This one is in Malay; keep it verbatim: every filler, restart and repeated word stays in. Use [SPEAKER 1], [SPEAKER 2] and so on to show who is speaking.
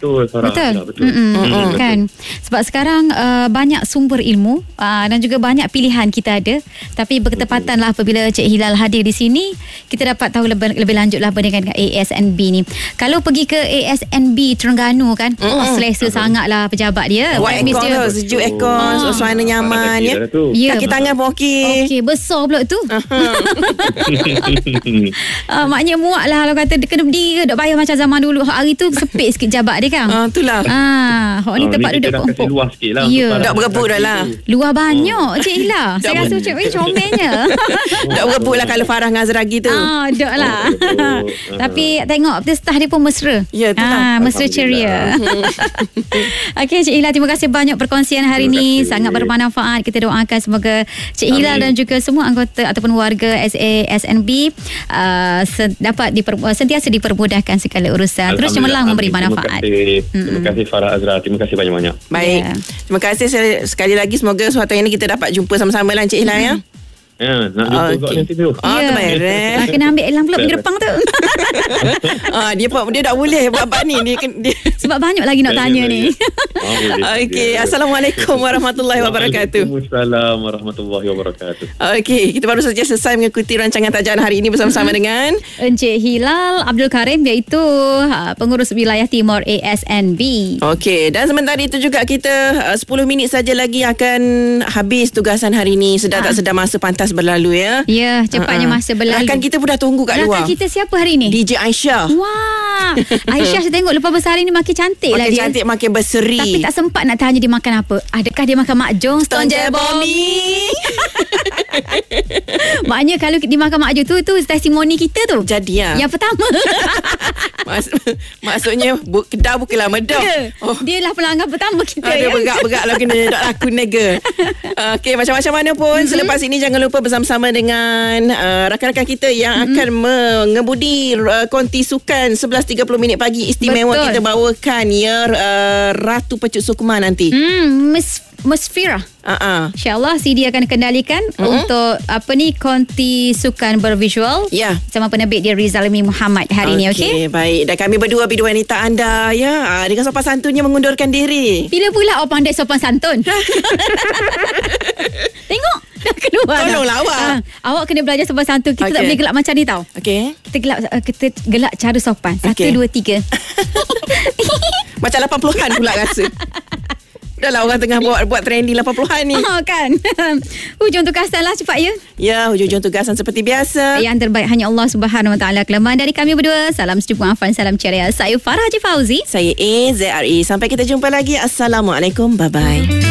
[SPEAKER 1] betul Farah.
[SPEAKER 2] Betul,
[SPEAKER 1] Ya, betul.
[SPEAKER 2] Mm-mm.
[SPEAKER 1] Mm-mm.
[SPEAKER 2] Kan. Sebab sekarang uh, banyak sumber ilmu uh, dan juga banyak pilihan kita ada. Tapi berketepatan lah apabila Cik Hilal hadir di sini, kita dapat tahu lebih, lebih lanjut lah berkaitan dengan A S N B ni. Kalau pergi ke A S N B Terengganu kan, mm-mm. oh selesa uh-huh. sangat lah pejabat dia.
[SPEAKER 3] Buat aircon tu, sejuk aircon,
[SPEAKER 2] Ah.
[SPEAKER 3] suasana nyaman ya.
[SPEAKER 2] Ya.
[SPEAKER 3] Kaki tangan pun okey.
[SPEAKER 2] Okey, besar pula tu.
[SPEAKER 3] Uh-huh.
[SPEAKER 2] uh, maknanya muak lah kalau kata dia kena berdiri, duk bayar macam zaman dulu. Hari tu sepit sikit jabat dia kan.
[SPEAKER 3] Ah, itulah.
[SPEAKER 2] Ah, hok ni
[SPEAKER 1] Ah,
[SPEAKER 2] tempat
[SPEAKER 1] ni
[SPEAKER 2] duduk
[SPEAKER 1] kita dah
[SPEAKER 2] empuk.
[SPEAKER 1] kasih luas sikit lah.
[SPEAKER 2] Ya.
[SPEAKER 3] Tak berebut dah lah.
[SPEAKER 2] Luar banyak oh. Cik Hila. Saya
[SPEAKER 3] Tak
[SPEAKER 2] rasa macam eh comelnya.
[SPEAKER 3] Tak berebut lah kalau Farah dengan Azragi tu.
[SPEAKER 2] Ah, dok lah.
[SPEAKER 1] Oh, betul.
[SPEAKER 2] Tapi tengok dia staff dia pun mesra.
[SPEAKER 3] Ya, itulah.
[SPEAKER 2] Ah, mesra ceria. Okey Cik Hila, terima kasih banyak perkongsian hari
[SPEAKER 1] Terima
[SPEAKER 2] ni.
[SPEAKER 1] kasih.
[SPEAKER 2] Sangat bermanfaat. Kita doakan semoga Cik Hila dan juga semua anggota ataupun warga S A S N B uh, se- dapat diper- sentiasa dipermudahkan segala urusan. Terus cemerlang memberi manfaat.
[SPEAKER 1] Terima kasih, terima kasih Farah Azra. Terima kasih banyak-banyak.
[SPEAKER 3] Baik.
[SPEAKER 2] Ya.
[SPEAKER 3] Terima kasih sekali lagi. Semoga suatu hari ini kita dapat jumpa sama-sama lah Encik Hilal ya.
[SPEAKER 1] Ya, nak jumpa
[SPEAKER 3] Okey.
[SPEAKER 1] okay. kat nanti tu.
[SPEAKER 3] Ah,
[SPEAKER 2] Ya.
[SPEAKER 3] terbaik.
[SPEAKER 2] Ah, kena ambil envelope minggu depan tu.
[SPEAKER 3] Ah, dia pun dia tak boleh buat-buat ni. Dia, dia.
[SPEAKER 2] Sebab banyak lagi nak tanya ni.
[SPEAKER 3] Okey, Assalamualaikum warahmatullahi wabarakatuh.
[SPEAKER 1] Waalaikumsalam warahmatullahi wabarakatuh.
[SPEAKER 3] Okey, kita baru saja selesai mengikuti rancangan tajuk hari ini bersama-sama dengan
[SPEAKER 2] Encik Hilal Abdul Karim, iaitu uh, pengurus wilayah Timur A S N B.
[SPEAKER 3] Okey, dan sementara itu juga kita uh, sepuluh minit saja lagi akan habis tugasan hari ini. Sedar
[SPEAKER 2] Ah.
[SPEAKER 3] tak sedar masa pantas berlalu ya.
[SPEAKER 2] Ya, cepatnya
[SPEAKER 3] Ah, ah.
[SPEAKER 2] masa berlalu.
[SPEAKER 3] Rakan kita pun dah tunggu kat luar.
[SPEAKER 2] Rakan kita siapa hari ni?
[SPEAKER 3] D J Aisyah.
[SPEAKER 2] Wah, Aisyah saya tengok lepas besar hari ni makin cantik lah
[SPEAKER 3] Makin
[SPEAKER 2] dia.
[SPEAKER 3] cantik, makin berseri.
[SPEAKER 2] Tapi tak sempat nak tanya dia makan apa. Adakah dia makan Mak Jong Stone Jebomi? Maknanya kalau dia makan Mak Jong tu, tu testimoni kita tu.
[SPEAKER 3] Jadi ya.
[SPEAKER 2] Yang pertama.
[SPEAKER 3] Mas, maksudnya bu, Kedah bukanlah Medok.
[SPEAKER 2] Oh. Dia lah pelanggan pertama kita.
[SPEAKER 3] Ada
[SPEAKER 2] ya.
[SPEAKER 3] bergerak-bergerak lah kena tak laku nega. Okey, macam-macam mana pun mm-hmm. selepas ini jangan lupa bersama-sama dengan uh, rakan-rakan kita yang mm-hmm. akan mengemudi uh, konti sukan sebelas tiga puluh minit pagi istimewa.
[SPEAKER 2] Betul.
[SPEAKER 3] Kita bawakan ya uh, Ratu Pecut Sukma nanti.
[SPEAKER 2] Hmm, Miss Musfira.
[SPEAKER 3] Uh-uh.
[SPEAKER 2] InsyaAllah C D akan kendalikan mm-hmm. untuk apa ni konti sukan bervisual.
[SPEAKER 3] Ya.
[SPEAKER 2] Sama penerbit dia Rizalmi Muhammad hari ni, okey?
[SPEAKER 3] Baik. Dan kami berdua bidu wanita anda ya uh, dengan sopan santunnya mengundurkan diri.
[SPEAKER 2] Bila pula awak pandai sopan santun? Tengok dah keluar.
[SPEAKER 3] Tolonglah awak.
[SPEAKER 2] Ah, awak kena belajar sopan santun. Kita okay. tak
[SPEAKER 3] Okey.
[SPEAKER 2] boleh gelak macam ni tau.
[SPEAKER 3] Okey.
[SPEAKER 2] Kita gelak uh, kita gelak cara sopan. Satu,
[SPEAKER 3] Okey.
[SPEAKER 2] dua, tiga.
[SPEAKER 3] Macam lapan puluhan pula rasa. Dah lah orang tengah buat buat trending lapan puluhan ni.
[SPEAKER 2] Oh, kan. Hujung tugasan lah cepat ya.
[SPEAKER 3] Ya, hujung-hujung tugasan seperti biasa.
[SPEAKER 2] Yang terbaik hanya Allah Subhanahu Wa Taala. Kelemahan dari kami berdua. Salam sejuk afan, salam ceria. Saya Farah Haji Fauzi.
[SPEAKER 3] Saya A Z R E. Sampai kita jumpa lagi. Assalamualaikum. Bye-bye.